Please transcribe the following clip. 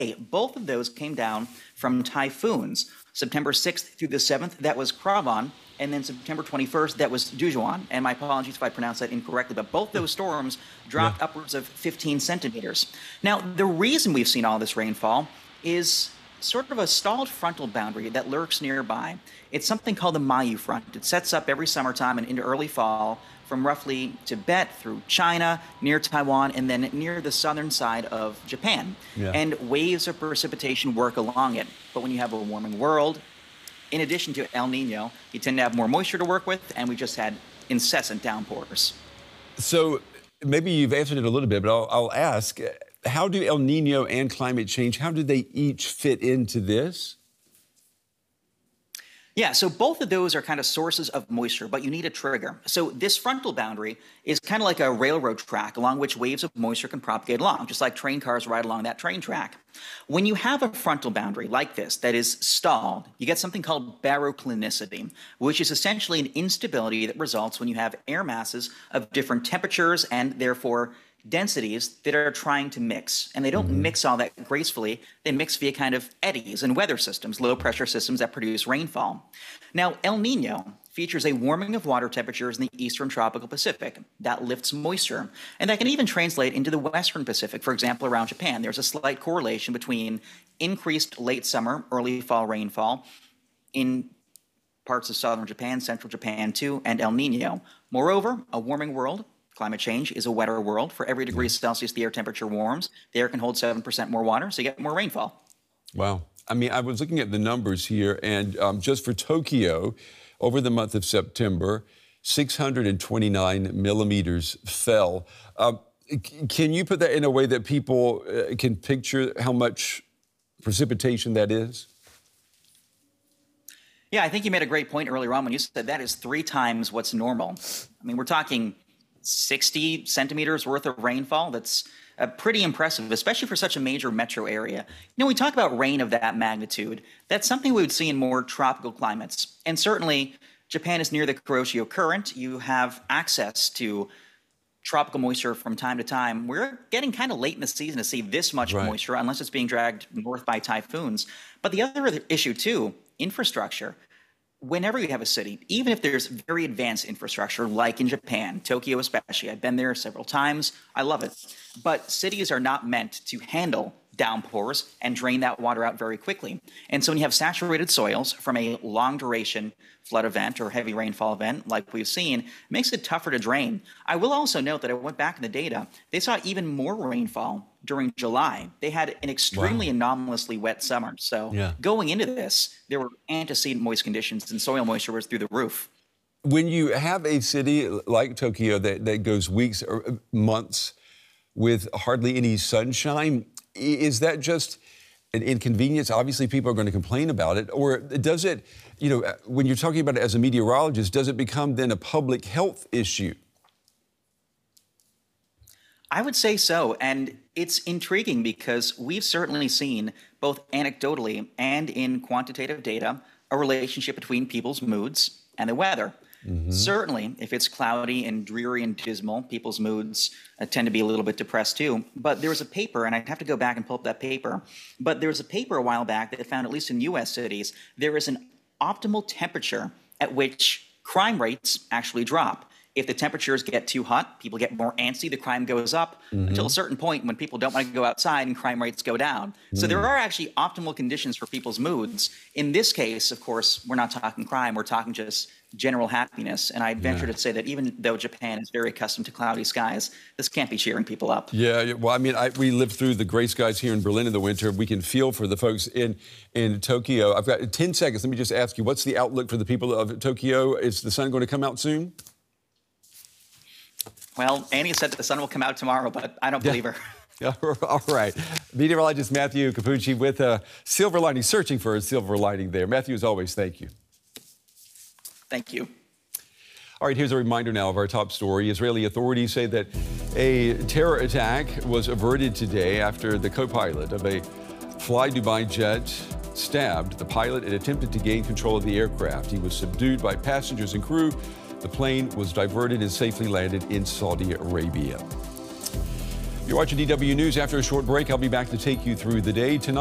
both of those came down from typhoons. September 6th through the 7th, that was Kravan, and then September 21st, that was Dujuan. And my apologies if I pronounced that incorrectly, but both those storms dropped upwards of 15 centimeters. Now, the reason we've seen all this rainfall is sort of a stalled frontal boundary that lurks nearby. It's something called the Mayu Front. It sets up every summertime and into early fall from roughly Tibet through China, near Taiwan, and then near the southern side of Japan. And waves of precipitation work along it. But when you have a warming world, in addition to El Nino, you tend to have more moisture to work with, and we just had incessant downpours. So maybe you've answered it a little bit, but I'll ask, how do El Nino and climate change, how do they each fit into this? Yeah, so both of those are kind of sources of moisture, but you need a trigger. So this frontal boundary is kind of like a railroad track along which waves of moisture can propagate along, just like train cars ride along that train track. When you have a frontal boundary like this that is stalled, you get something called baroclinicity, which is essentially an instability that results when you have air masses of different temperatures and therefore densities that are trying to mix. And they don't mix all that gracefully. They mix via kind of eddies and weather systems, low pressure systems that produce rainfall. Now, El Nino features a warming of water temperatures in the eastern tropical Pacific. That lifts moisture. And that can even translate into the western Pacific. For example, around Japan, there's a slight correlation between increased late summer, early fall rainfall in parts of southern Japan, central Japan too, and El Nino. Moreover, a warming world, climate change, is a wetter world. For every degree Celsius the air temperature warms, the air can hold 7% more water, so you get more rainfall. Wow. I mean, I was looking at the numbers here, and just for Tokyo, over the month of September, 629 millimeters fell. Can you put that in a way that people can picture how much precipitation that is? Yeah, I think you made a great point earlier on when you said that is 3 times what's normal. I mean, we're talking 60 centimeters worth of rainfall. That's pretty impressive, especially for such a major metro area. You know, we talk about rain of that magnitude. That's something we would see in more tropical climates. And certainly, Japan is near the Kuroshio Current. You have access to tropical moisture from time to time. We're getting kind of late in the season to see this much moisture, unless it's being dragged north by typhoons. But the other issue, too, infrastructure. Whenever you have a city, even if there's very advanced infrastructure, like in Japan, Tokyo especially, I've been there several times, I love it. But cities are not meant to handle downpours and drain that water out very quickly. And so when you have saturated soils from a long duration flood event or heavy rainfall event like we've seen, it makes it tougher to drain. I will also note that I went back in the data, they saw even more rainfall during July. They had an extremely anomalously wet summer. So going into this, there were antecedent moist conditions and soil moisture was through the roof. When you have a city like Tokyo that goes weeks or months with hardly any sunshine, is that just an inconvenience? Obviously, people are going to complain about it. Or does it, you know, when you're talking about it as a meteorologist, does it become then a public health issue? I would say so. And it's intriguing because we've certainly seen, both anecdotally and in quantitative data, a relationship between people's moods and the weather. Certainly, if it's cloudy and dreary and dismal, people's moods tend to be a little bit depressed too. But there was a paper, and I'd have to go back and pull up that paper, but there was a paper a while back that found, at least in U.S. cities, there is an optimal temperature at which crime rates actually drop. If the temperatures get too hot, people get more antsy, the crime goes up until a certain point when people don't want to go outside and crime rates go down. So there are actually optimal conditions for people's moods. In this case, of course, we're not talking crime, we're talking just general happiness. And I'd venture to say that even though Japan is very accustomed to cloudy skies, this can't be cheering people up. Yeah, well, I mean, we lived through the gray skies here in Berlin in the winter. We can feel for the folks in Tokyo. I've got 10 seconds. Let me just ask you, what's the outlook for the people of Tokyo? Is the sun going to come out soon? Well, Annie said that the sun will come out tomorrow, but I don't believe her. Yeah, all right. Meteorologist Matthew Capucci with a silver lining, searching for a silver lining there. Matthew, as always, thank you. Thank you. All right, here's a reminder now of our top story. Israeli authorities say that a terror attack was averted today after the co-pilot of a Fly Dubai jet stabbed the pilot and attempted to gain control of the aircraft. He was subdued by passengers and crew. The plane was diverted and safely landed in Saudi Arabia. You're watching DW News. After a short break, I'll be back to take you through the day tonight.